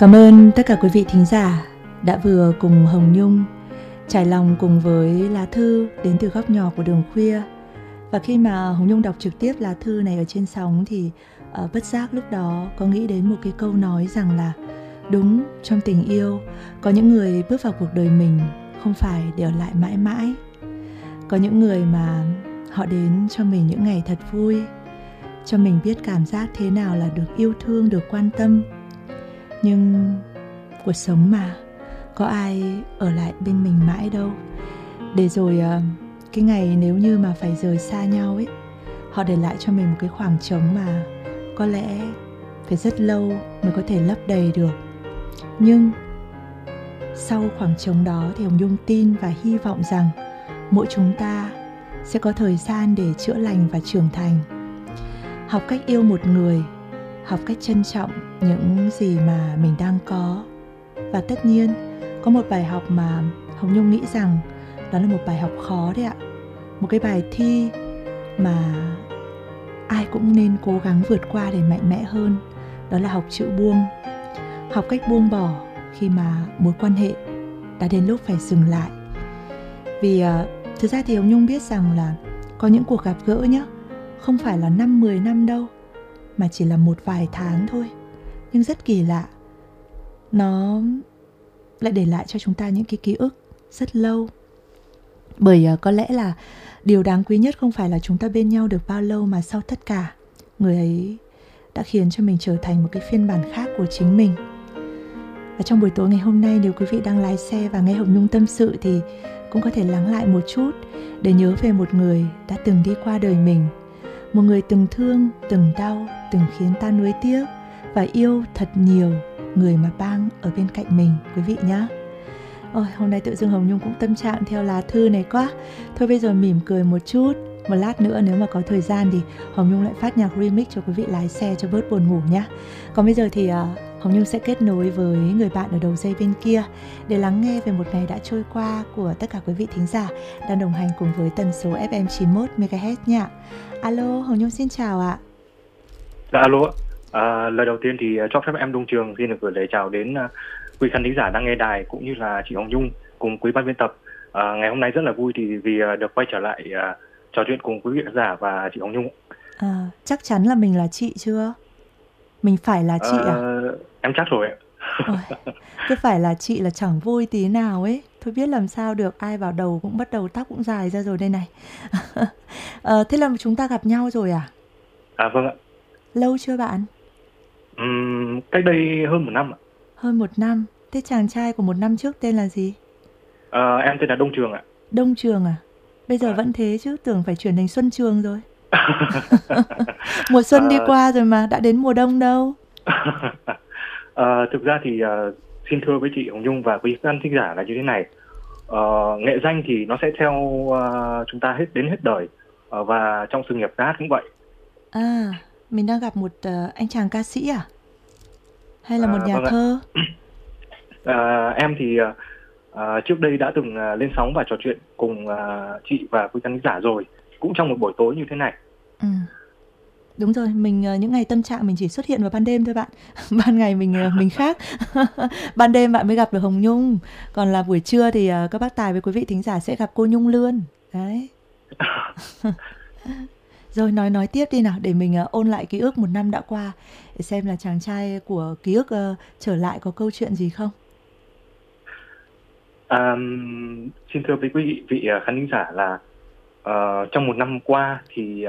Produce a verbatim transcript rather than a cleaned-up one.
Cảm ơn tất cả quý vị thính giả đã vừa cùng Hồng Nhung trải lòng cùng với lá thư đến từ góc nhỏ của đường khuya. Và khi mà Hồng Nhung đọc trực tiếp lá thư này ở trên sóng thì uh, bất giác lúc đó có nghĩ đến một cái câu nói rằng là đúng, trong tình yêu có những người bước vào cuộc đời mình không phải để ở lại mãi mãi. Có những người mà họ đến cho mình những ngày thật vui, cho mình biết cảm giác thế nào là được yêu thương, được quan tâm. Nhưng cuộc sống mà, có ai ở lại bên mình mãi đâu. Để rồi cái ngày nếu như mà phải rời xa nhau ấy, họ để lại cho mình một cái khoảng trống mà có lẽ phải rất lâu mới có thể lấp đầy được. Nhưng sau khoảng trống đó thì Hồng Nhung tin và hy vọng rằng mỗi chúng ta sẽ có thời gian để chữa lành và trưởng thành. Học cách yêu một người, học cách trân trọng những gì mà mình đang có. Và tất nhiên có một bài học mà Hồng Nhung nghĩ rằng đó là một bài học khó đấy ạ. Một cái bài thi mà ai cũng nên cố gắng vượt qua để mạnh mẽ hơn. Đó là học chữ buông. Học cách buông bỏ khi mà mối quan hệ đã đến lúc phải dừng lại. Vì uh, thực ra thì Hồng Nhung biết rằng là có những cuộc gặp gỡ nhá, không phải là năm mười năm đâu, mà chỉ là một vài tháng thôi. Nhưng rất kỳ lạ, nó lại để lại cho chúng ta những cái ký ức rất lâu. Bởi uh, có lẽ là điều đáng quý nhất không phải là chúng ta bên nhau được bao lâu, mà sau tất cả, người ấy đã khiến cho mình trở thành một cái phiên bản khác của chính mình. Và trong buổi tối ngày hôm nay, nếu quý vị đang lái xe và nghe Hồng Nhung tâm sự thì cũng có thể lắng lại một chút để nhớ về một người đã từng đi qua đời mình. Một người từng thương, từng đau, từng khiến ta nuối tiếc và yêu thật nhiều người mà đang ở bên cạnh mình, quý vị nhé. Ôi, hôm nay tự dưng Hồng Nhung cũng tâm trạng theo lá thư này quá. Thôi bây giờ mỉm cười một chút. Một lát nữa nếu mà có thời gian thì Hồng Nhung lại phát nhạc remix cho quý vị lái xe cho bớt buồn ngủ nhé. Còn bây giờ thì uh, Hồng Nhung sẽ kết nối với người bạn ở đầu dây bên kia để lắng nghe về một ngày đã trôi qua của tất cả quý vị thính giả đang đồng hành cùng với tần số ép em chín mươi mốt mê ga héc nha. Alo, Hồng Nhung xin chào ạ. Dạ alo, à, lời đầu tiên thì cho phép em Đông Trường xin được gửi lời chào đến uh, quý khán thính giả đang nghe đài cũng như là chị Hồng Nhung cùng quý ban biên tập. À, ngày hôm nay rất là vui thì vì uh, được quay trở lại uh, trò chuyện cùng quý vị khán giả và chị Hồng Nhung. À, chắc chắn là mình là chị chưa? Mình phải là chị à? à em chắc rồi ạ. Ôi, cứ phải là chị là chẳng vui tí nào ấy. Thôi biết làm sao được, ai vào đầu cũng bắt đầu tóc cũng dài ra rồi đây này. à, Thế là chúng ta gặp nhau rồi à? À vâng ạ. Lâu chưa bạn? Uhm, cách đây hơn một năm ạ. Hơn một năm. Thế chàng trai của một năm trước tên là gì? À, em tên là Đông Trường ạ. Đông Trường à? Bây giờ à. Vẫn thế chứ, tưởng phải chuyển thành Xuân Trường rồi. Mùa xuân à... đi qua rồi mà, đã đến mùa đông đâu. à, Thực ra thì uh, xin thưa với chị Hồng Nhung và quý khán thính giả là như thế này. uh, Nghệ danh thì nó sẽ theo uh, chúng ta hết đến hết đời, uh, và trong sự nghiệp ca hát cũng vậy. À, mình đang gặp một uh, anh chàng ca sĩ à? Hay là một à, nhà vâng thơ? à, Em thì uh, uh, trước đây đã từng uh, lên sóng và trò chuyện cùng uh, chị và quý khán giả rồi, cũng trong một buổi tối như thế này. Ừ. Đúng rồi, mình những ngày tâm trạng mình chỉ xuất hiện vào ban đêm thôi bạn. Ban ngày mình mình khác. Ban đêm bạn mới gặp được Hồng Nhung. Còn là buổi trưa thì các bác Tài với quý vị thính giả sẽ gặp cô Nhung Lươn. Đấy. Rồi nói nói tiếp đi nào, để mình ôn lại ký ức một năm đã qua, để xem là chàng trai của ký ức uh, trở lại có câu chuyện gì không. À, xin thưa với quý vị khán thính giả là uh, trong một năm qua thì